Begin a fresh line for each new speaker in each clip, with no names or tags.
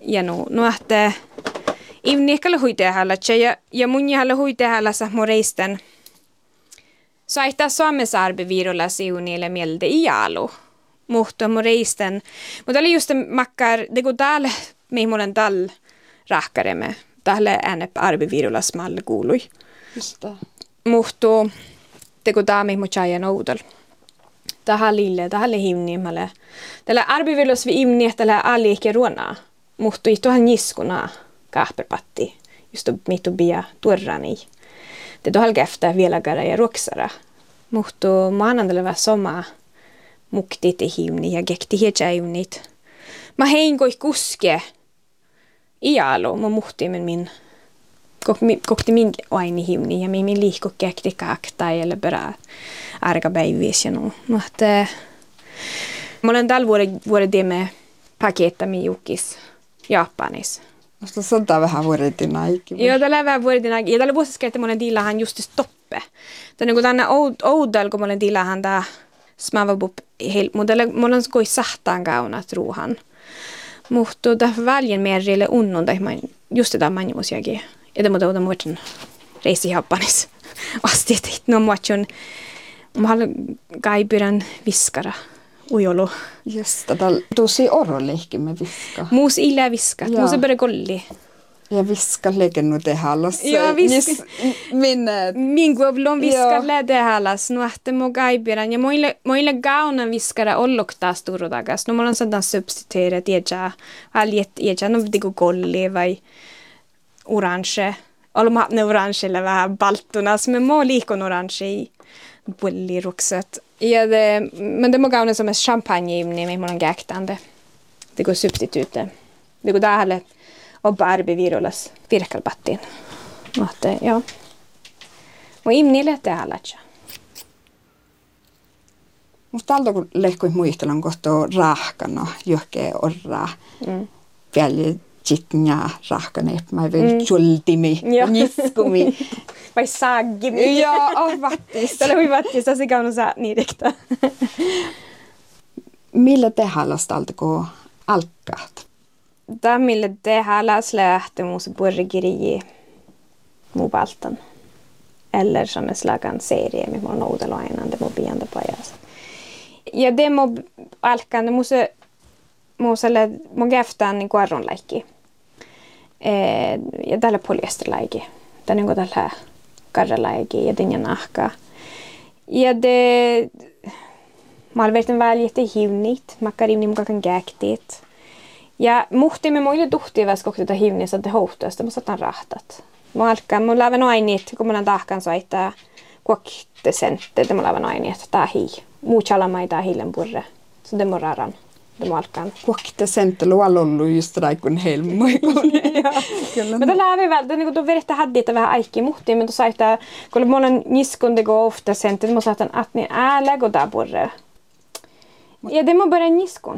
ja no että Ivniekalla huiteahalla ja mun jahalla huiteahalla sa moreisten. Saittaa Suomessa arbeviirolla siunille mieltä iälu. Mutta moreisten. Mutta oli just makkar, det kun täällä mihin täällä rahkaremme. Täällä äänep arbeviirolla smalle kuului.
Just det.
Mutta det kun täällä mihin chajan oudal. Tähän himnimälle. Tällä arbeviirollas vi imni, tällä aliike ruonaa. Mutta ei tuohon niskunaa. Kahperpatti, just mitt bia tuorrani. Det då halgefta vieläkään ja ruoksara. Mutta maanantaina soma mukti te himni ja gekti hietsäivnit. Mä heinkoi kuske ialo, mä muhti min kokti min aini himni ja min liikko gekti kakta eller bara arga päivissä no. Mutta mä olen tällä vuoden teemme pakettami jukis Japanissa.
Musta sanotaan vähän vuodetinaikin.
Joo, tällä vähän vuodetinaikin. Ja tällä vuosissa että mä olen tilahan just stoppe. Tämä on tänne oudel, kun mä olen tilahan tää smavabup helt. Mutta mä olen koi sahtaan kaunat ruuhan. Mutta tämä väljen merille unnun, tai just tätä manjuusiakin. Ja tämä on muuten reisi Japanissa. Asti, että no mä haluan kaipyrän viskara. Ujolo.
Just tätä tosi orolehki me viskaa.
Muus illä viskat. Muus on bara golli.
Ja viskat leikennut tehallas.
Joo, viskat. Min kuoblon viskat lää tehallas. No ahte mo kaipirän. Ja moille gaunan viskara olloktaa sturudagas. No mulla on sadan substituera tiedä. Aljet tiedä. No vitiku golli vai orange. Olemme hapne orangella vähän baltunas. Men må liikon orange i bullirukset. Ja men det må gaunas som champagne-imni, men on gäktande. Det går substitute. Det går där och barbevirolas virkalbattin. Mutta joo. Mo imni lehte halatja.
Musta täältä kun lehkui muistelan kohtaa rahkana, johkee orraa. Vielä jitnja rahkaneet, mä vielä jultimi, niskumi.
Vai saggimi.
Joo, vattis.
Tällä hui vattis, tässä kaunut saa niidektä.
Millä tehallas täältä kun alkaat?
Tämä millä tehallas lähtee muussa burgeriin muu valtan. Eller som en slagan serie, mihin on noudella aina, det må pianta pajas. Ja det må alkaan, må geftaan niin kuoronlaikki. Ja tällä polyesterilaikki. Tämä on niin tällä karralaikki ja tinja nahka. Ja det mä olen verran väljettä hivnit, makkarivni mukaan kan gäktit. Ja muhtimme muille tuhtiivas kohdata hivnissä, että hohtuista, mä saatan rahtat. Mä alkaa, mä lävän ainit, kun mä olen tahkan soittaa kuoktesentte, että mä lävän ainit, että tää hii. Muutsalama ei tää hiilen purre. Så det må raran. Det må alkaan.
Kuoktesentte luolla ollut just raikun helmoi.
Men då lär vi väl, det går verkligen hade det vähän aikki muhtiin, men då sa että kun mä olen niskon det går ofta sentte, det må saatan att ni äällä gå där purre. Ja det må bara niskon.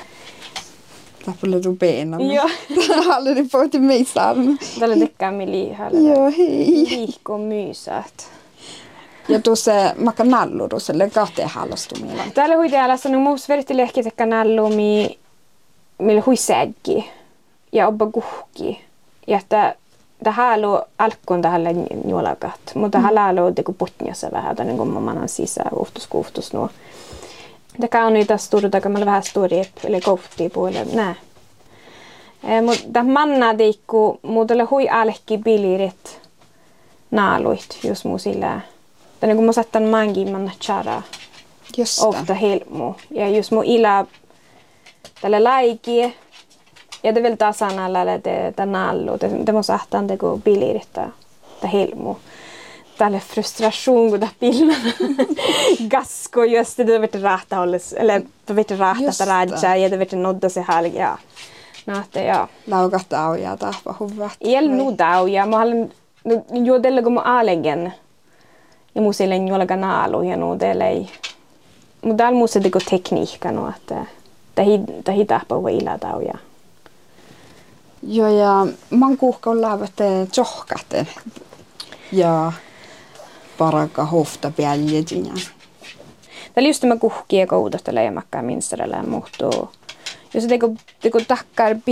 Tappale du benen.
Joo.
Halle det på till mig sarn.
Tällä tykkää mi liihalle.
Joo, hei.
Liikko myysät.
Ja tuossa maka nallu tuossa kahteen hallastumilla.
Täällä huitealassa on muus verti lehkitekkä nallu millä huisäggi ja obba kuhki. Ja että halu alkkoon tähän juolakat. Mutta halu teko potniassa vähän, että kun mamman sisään uhtus nuo. Det on niitä sturta, kun mä vähän stori eller kohti puolelle nää. Mutta manna deikku muutelle hui alkki bilirit naaluit jos musilla. Tänne kun mä sattan mankin manna chara. Ofta helmu ja jos mu ila tälle laiki ja det väl tasanalla det nallu det må sattan det go bilirit ta helmu. Tälle frustration kun pillan gasko just det vet rätta hålles eller det vet rätta raja ja det vet nodda se här ja. Nahte ja.
Laukat auja tahpa huvat.
El nudau ja mä olen jo tällä kun mä alegen. Ja musille jollakin naalu ja nuudelle. Mutta täällä musta teko tekniikka no että tahi tahpa vailla tauja.
Joo ja man kuhka laavatte johkate. Ja paraka hofta pääljetinä.
Täällä just tämä kuhkia koudasta leimakkaa minsterellä muhtuu. Jos teko takkar